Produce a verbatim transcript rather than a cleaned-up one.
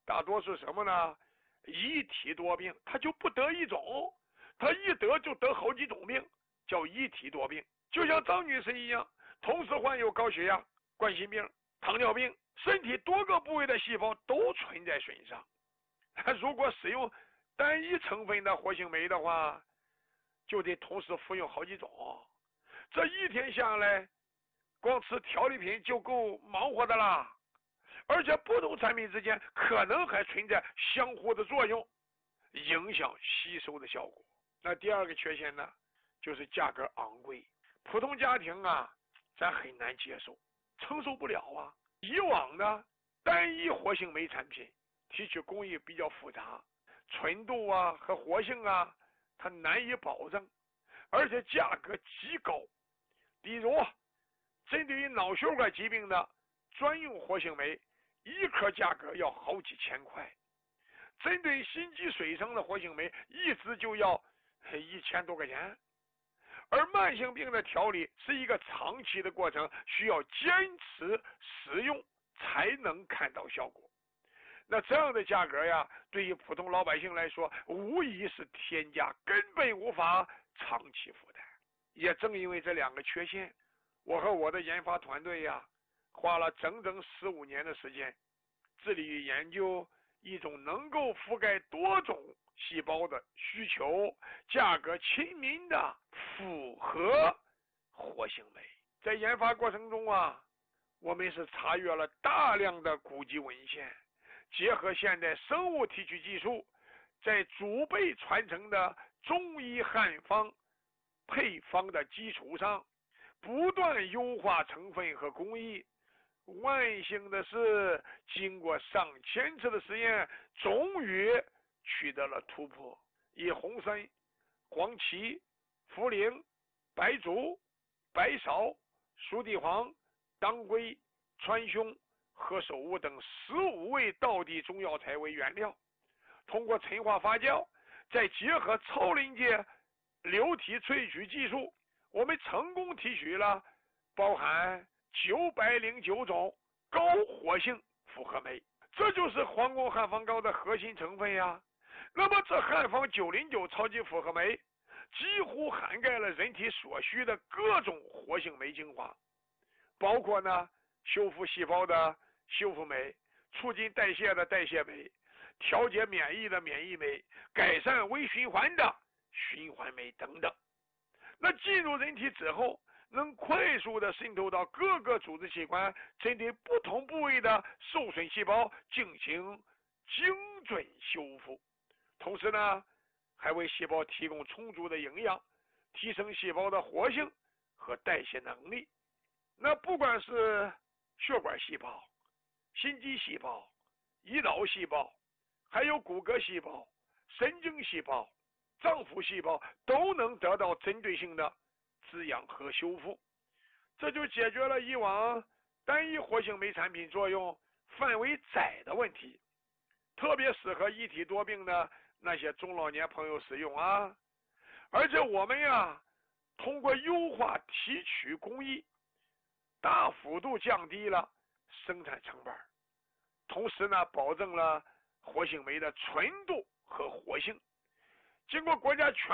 大多是什么呢？一体多病，他就不得一种，他一得就得好几种病，叫一体多病。就像张女士一样，同时患有高血压、冠心病、糖尿病，身体多个部位的细胞都存在损伤。如果使用单一成分的活性酶的话，就得同时服用好几种，这一天下来，光吃调理品就够忙活的啦。而且不同产品之间可能还存在相互的作用，影响吸收的效果。那第二个缺陷呢，就是价格昂贵，普通家庭啊，咱很难接受，承受不了啊。以往呢，单一活性酶产品提取工艺比较复杂，纯度啊和活性啊，它难以保证，而且价格极高。比如，针对于脑血管疾病的专用活性酶，一颗价格要好几千块；针对心肌水生的活性酶，一支就要一千多块钱。而慢性病的调理是一个长期的过程，需要坚持使用才能看到效果。那这样的价格呀，对于普通老百姓来说，无疑是天价，根本无法长期负担。也正因为这两个缺陷，我和我的研发团队呀，花了整整十五年的时间，致力于研究一种能够覆盖多种细胞的需求、价格亲民的复合活性酶。在研发过程中啊，我们是查阅了大量的古籍文献，结合现代生物提取技术，在祖辈传承的中医汉方配方的基础上，不断优化成分和工艺。万幸的是，经过上千次的实验，终于取得了突破。以红参、黄芪、茯苓、白术、白芍、熟地黄、当归、川芎、何首乌等十五味道地中药材为原料，通过陈化发酵，再结合超临界流体萃取技术，我们成功提取了包含九百零九种高活性复合酶，这就是皇宫汉方膏的核心成分呀。那么这汉方九零九超级复合酶几乎涵盖了人体所需的各种活性酶精华，包括呢修复细胞的修复酶、促进代谢的代谢酶、调节免疫的免疫酶、改善微循环的循环酶等等。那进入人体之后，能快速的渗透到各个组织器官，针对不同部位的受损细胞进行精准修复，同时呢还为细胞提供充足的营养，提升细胞的活性和代谢能力。那不管是血管细胞、心肌细胞、胰岛细胞，还有骨骼细胞、神经细胞、脏腑细胞，都能得到针对性的滋养和修复，这就解决了以往单一活性酶产品作用范围窄的问题，特别适合一体多病的那些中老年朋友使用啊。而且我们呀，通过优化提取工艺，大幅度降低了生产成本，同时呢，保证了活性酶的纯度和活性。经过国家全